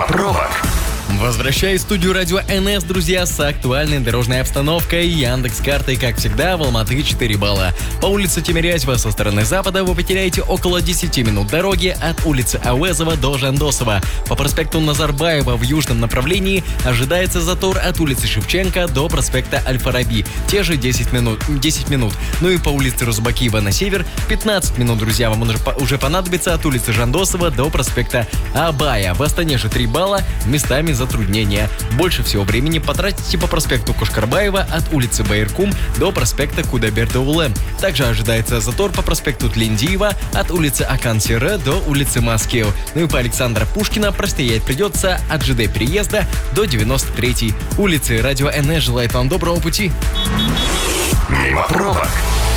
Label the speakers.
Speaker 1: Мимо пробок.
Speaker 2: Возвращаюсь в студию радио НС, друзья, с актуальной дорожной обстановкой. Яндекс.Картой, как всегда, в Алматы 4 балла. По улице Тимирязева со стороны запада вы потеряете около 10 минут дороги от улицы Ауэзова до Жандосова. По проспекту Назарбаева в южном направлении ожидается затор от улицы Шевченко до проспекта Аль-Фараби. Те же 10 минут. Ну и по улице Рузбакиева на север 15 минут, друзья, вам уже понадобится от улицы Жандосова до проспекта Абая. В Астане же 3 балла, местами затруднения. Больше всего времени потратите по проспекту Кошкарбаева от улицы Байыркум до проспекта Кудайберди-Улы. Также ожидается затор по проспекту Тлендиева от улицы Акан-Сире до улицы Маскеу. Ну и по Александра Пушкина простоять придется от ЖД переезда до 93-й улицы. Радио НС желает вам доброго пути.
Speaker 1: Мимо пробок.